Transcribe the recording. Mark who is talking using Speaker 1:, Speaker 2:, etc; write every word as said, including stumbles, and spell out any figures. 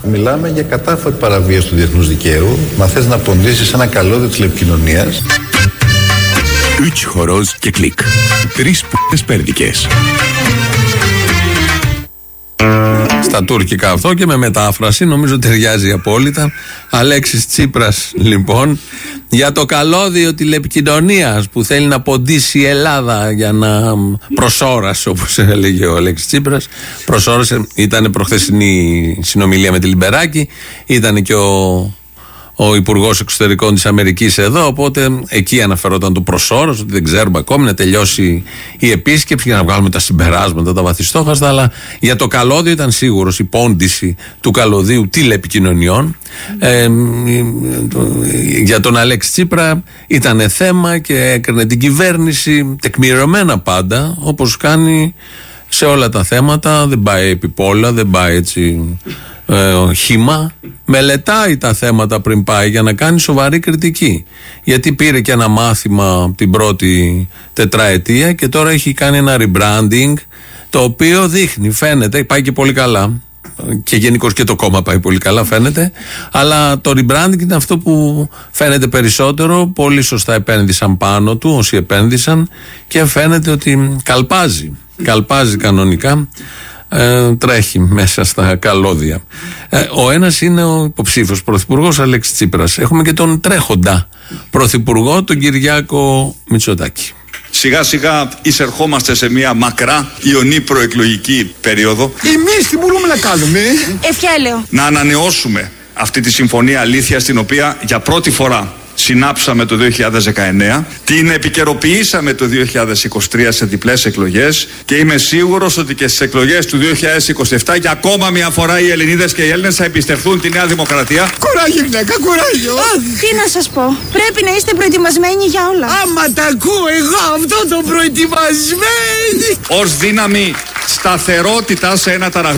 Speaker 1: Μιλάμε για κατάφορη παραβίαση του διεθνούς δικαίου. Μα θες να ποντίσεις ένα καλώδιο τηλεπικοινωνίας.
Speaker 2: Üç χορός και κλικ. Τρεις π***ες πέρδικες.
Speaker 3: Στα τουρκικά αυτό και με μετάφραση νομίζω ταιριάζει απόλυτα. Αλέξης Τσίπρας λοιπόν για το καλώδιο τηλεπικοινωνίας που θέλει να ποντίσει η Ελλάδα για να προσόρασε, όπως έλεγε ο Αλέξης Τσίπρας. Προσόρασε, ήταν προχθεσινή συνομιλία με τη Λιμπεράκη, ήταν και ο ο Υπουργός Εξωτερικών της Αμερικής εδώ, οπότε εκεί αναφερόταν το προσόρος, ότι δεν ξέρουμε ακόμη να τελειώσει η επίσκεψη για να βγάλουμε τα συμπεράσματα, τα βαθιστόχαστα, αλλά για το καλώδιο ήταν σίγουρος, η πόντιση του καλωδίου τηλεπικοινωνιών. Ε, για τον Αλέξη Τσίπρα ήταν θέμα και έκρινε την κυβέρνηση τεκμηριωμένα πάντα, όπως κάνει σε όλα τα θέματα, δεν πάει επιπόλα, δεν πάει έτσι ε, χύμα, μελετάει τα θέματα πριν πάει για να κάνει σοβαρή κριτική, γιατί πήρε και ένα μάθημα την πρώτη τετραετία και τώρα έχει κάνει ένα rebranding το οποίο δείχνει, φαίνεται, πάει και πολύ καλά και γενικώς και το κόμμα πάει πολύ καλά φαίνεται, αλλά το rebranding είναι αυτό που φαίνεται περισσότερο. Πολύ σωστά επένδυσαν πάνω του όσοι επένδυσαν και φαίνεται ότι καλπάζει καλπάζει κανονικά, ε, τρέχει μέσα στα καλώδια. Ε, ο ένας είναι ο υποψήφιος πρωθυπουργός Αλέξης Τσίπρας. Έχουμε και τον τρέχοντα πρωθυπουργό, τον Κυριάκο Μητσοτάκη.
Speaker 4: Σιγά σιγά εισερχόμαστε σε μια μακρά ιονή προεκλογική περίοδο.
Speaker 5: Εμείς τι μπορούμε να κάνουμε?
Speaker 4: Ευχέλαιο. Να ανανεώσουμε αυτή τη συμφωνία αλήθειας, την οποία για πρώτη φορά συνάψαμε το δύο χιλιάδες δεκαεννέα, την επικαιροποιήσαμε το δύο χιλιάδες είκοσι τρία σε διπλές εκλογές και είμαι σίγουρος ότι και στις εκλογές του δύο χιλιάδες είκοσι επτά για ακόμα μια φορά οι Ελληνίδες και οι Έλληνες θα εμπιστευτούν τη Νέα Δημοκρατία.
Speaker 5: Κουράγιο γυναίκα, κουράγιο!
Speaker 6: Τι να σας πω, πρέπει να είστε προετοιμασμένοι για όλα.
Speaker 5: Άμα τα ακούω εγώ αυτό το προετοιμασμένοι!
Speaker 4: Ως δύναμη σταθερότητα σε ένα ταραγμένο